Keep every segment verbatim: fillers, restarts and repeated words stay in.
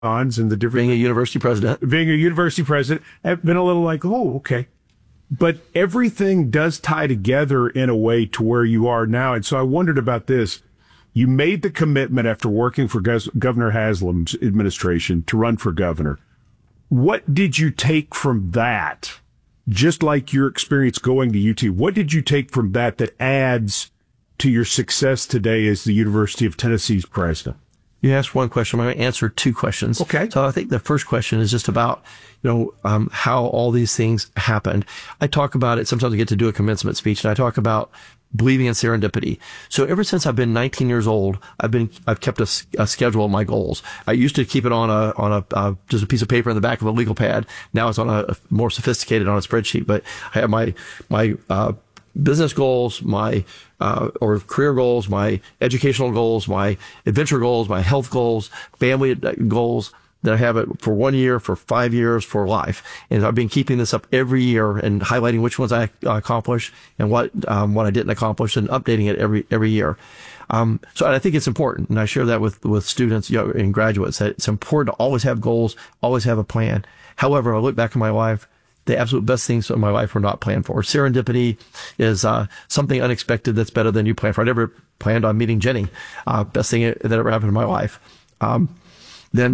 bonds and the different being a university president, being a university president, I've been a little like, oh, okay. But everything does tie together in a way to where you are now. And so I wondered about this. You made the commitment after working for Governor Haslam's administration to run for governor. What did you take from that? Just like your experience going to U T, what did you take from that that adds to your success today as the University of Tennessee's president? You asked one question. I'm going to answer two questions. Okay. So I think the first question is just about, you know, um, how all these things happened. I talk about it. Sometimes I get to do a commencement speech, and I talk about believing in serendipity. So ever since I've been nineteen years old, I've been, I've kept a, a schedule of my goals. I used to keep it on a, on a, uh, just a piece of paper in the back of a legal pad. Now it's on a, a more sophisticated on a spreadsheet, but I have my, my, uh, business goals, my, uh, or career goals, my educational goals, my adventure goals, my health goals, family goals, that I have it for one year, for five years, for life. And I've been keeping this up every year and highlighting which ones I accomplished and what, um, what I didn't accomplish and updating it every, every year. Um, so I think it's important. And I share that with, with students, you know, and graduates, that it's important to always have goals, always have a plan. However, I look back in my life, the absolute best things in my life were not planned for. Serendipity is uh, something unexpected that's better than you planned for. I never planned on meeting Jenny. Uh, best thing that ever happened in my life. Um, then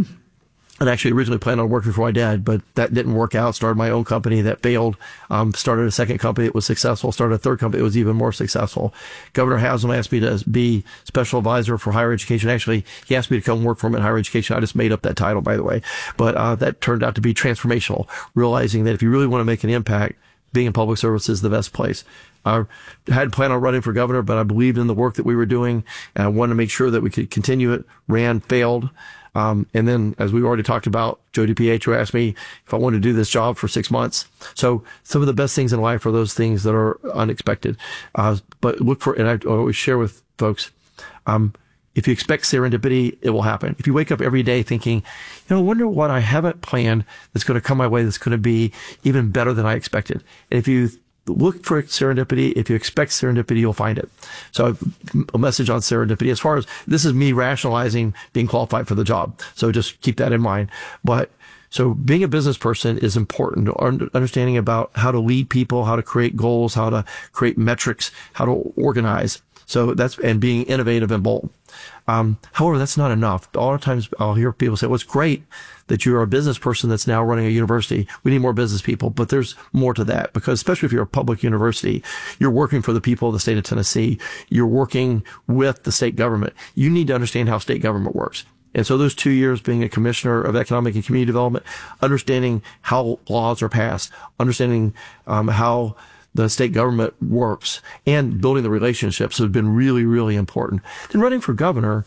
I actually originally planned on working for my dad, but that didn't work out. Started my own company that failed. Um, started a second company that was successful. Started a third company that was even more successful. Governor Haslam asked me to be special advisor for higher education. Actually, he asked me to come work for him in higher education. I just made up that title, by the way. But uh, that turned out to be transformational, realizing that if you really want to make an impact, being in public service is the best place. I had planned on running for governor, but I believed in the work that we were doing, and I wanted to make sure that we could continue it. Ran, failed. Um, and then, as we already talked about, Joe DiPietro asked me if I wanted to do this job for six months. So some of the best things in life are those things that are unexpected. Uh, but look for, and I always share with folks, um, if you expect serendipity, it will happen. If you wake up every day thinking, you know, I wonder what I haven't planned that's going to come my way that's going to be even better than I expected. And if you look for serendipity, if you expect serendipity, you'll find it. So a message on serendipity, as far as this is me rationalizing being qualified for the job. So just keep that in mind. But so being a business person is important. Understanding about how to lead people, how to create goals, how to create metrics, how to organize. So that's, and being innovative and bold. Um, however, that's not enough. A lot of times I'll hear people say, well, it's great that you're a business person that's now running a university. We need more business people, but there's more to that, because especially if you're a public university, you're working for the people of the state of Tennessee. You're working with the state government. You need to understand how state government works. And so those two years being a commissioner of economic and community development, understanding how laws are passed, understanding um, how the state government works, and building the relationships have been really, really important. Then running for governor,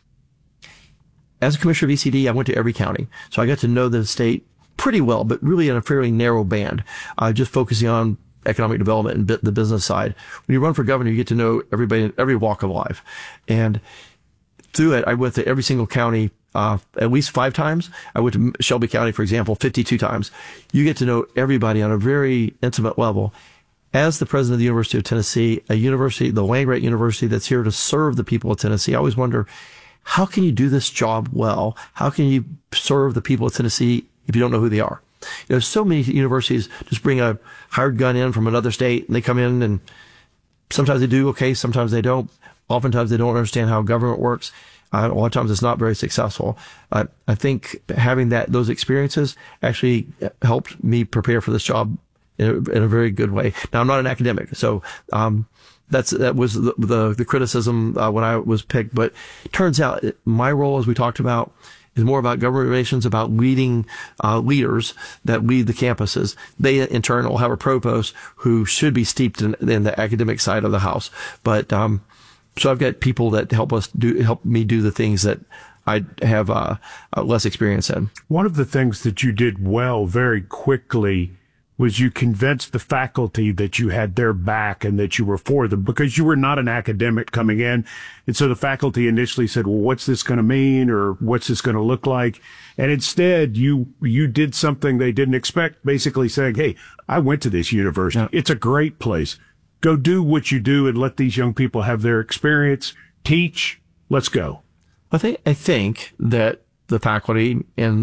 as a commissioner of E C D, I went to every county. So I got to know the state pretty well, but really in a fairly narrow band, uh, just focusing on economic development and the business side. When you run for governor, you get to know everybody in every walk of life. And through it, I went to every single county uh, at least five times. I went to Shelby County, for example, fifty-two times. You get to know everybody on a very intimate level. As the president of the University of Tennessee, a university, the land-grant university that's here to serve the people of Tennessee, I always wonder, how can you do this job well? How can you serve the people of Tennessee if you don't know who they are? You know, so many universities just bring a hired gun in from another state, and they come in, and sometimes they do okay, sometimes they don't. Oftentimes they don't understand how government works. Uh, a lot of times it's not very successful. Uh, I think having that those experiences actually helped me prepare for this job in a, in a very good way. Now, I'm not an academic, so um, that's that was the the, the criticism uh, when I was picked. But it turns out my role, as we talked about, is more about government relations, about leading uh, leaders that lead the campuses. They, in turn, will have a provost who should be steeped in, in the academic side of the house. But um, so I've got people that help us do help me do the things that I have uh, uh, less experience in. One of the things that you did well very quickly was you convinced the faculty that you had their back and that you were for them, because you were not an academic coming in. And so the faculty initially said, well, what's this going to mean, or what's this going to look like? And instead, you you did something they didn't expect, basically saying, hey, I went to this university. Yeah. It's a great place. Go do what you do and let these young people have their experience. Teach. Let's go. I think, I think that the faculty and